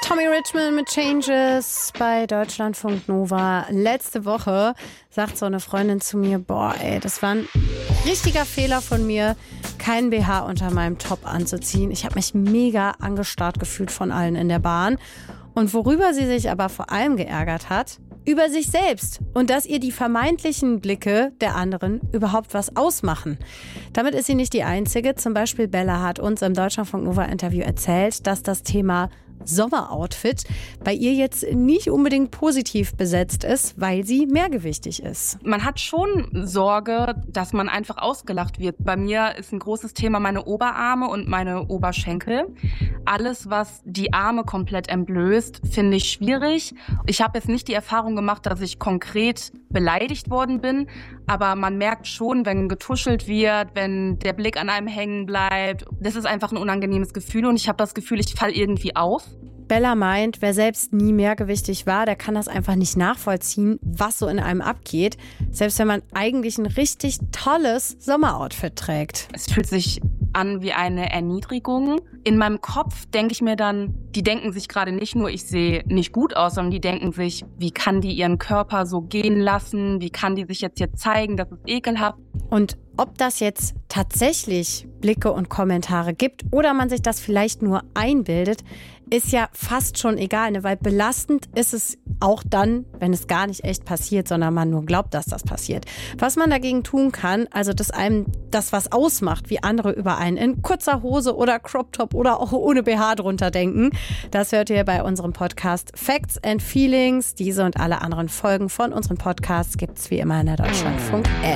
Tommy Richman mit Changes bei Deutschlandfunk Nova. Letzte Woche sagt so eine Freundin zu mir, boah ey, das war ein richtiger Fehler von mir, keinen BH unter meinem Top anzuziehen. Ich habe mich mega angestarrt gefühlt von allen in der Bahn. Und worüber sie sich aber vor allem geärgert hat, über sich selbst und dass ihr die vermeintlichen Blicke der anderen überhaupt was ausmachen. Damit ist sie nicht die Einzige. Zum Beispiel Bella hat uns im Deutschlandfunk Nova Interview erzählt, dass das Thema Sommeroutfit bei ihr jetzt nicht unbedingt positiv besetzt ist, weil sie mehrgewichtig ist. Man hat schon Sorge, dass man einfach ausgelacht wird. Bei mir ist ein großes Thema meine Oberarme und meine Oberschenkel. Alles, was die Arme komplett entblößt, finde ich schwierig. Ich habe jetzt nicht die Erfahrung gemacht, dass ich konkret beleidigt worden bin, aber man merkt schon, wenn getuschelt wird, wenn der Blick an einem hängen bleibt. Das ist einfach ein unangenehmes Gefühl und ich habe das Gefühl, ich falle irgendwie auf. Bella meint, wer selbst nie mehrgewichtig war, der kann das einfach nicht nachvollziehen, was so in einem abgeht, selbst wenn man eigentlich ein richtig tolles Sommeroutfit trägt. Es fühlt sich an wie eine Erniedrigung. In meinem Kopf denke ich mir dann, die denken sich gerade nicht nur, ich sehe nicht gut aus, sondern die denken sich, wie kann die ihren Körper so gehen lassen? Wie kann die sich jetzt hier zeigen? Das ist ekelhaft. Und ob das jetzt tatsächlich Blicke und Kommentare gibt oder man sich das vielleicht nur einbildet, ist ja fast schon egal, ne? Weil belastend ist es auch dann, wenn es gar nicht echt passiert, sondern man nur glaubt, dass das passiert. Was man dagegen tun kann, also dass einem das was ausmacht, wie andere über einen in kurzer Hose oder Crop Top oder auch ohne BH drunter denken, das hört ihr bei unserem Podcast Facts and Feelings. Diese und alle anderen Folgen von unseren Podcasts gibt's wie immer in der Deutschlandfunk-App.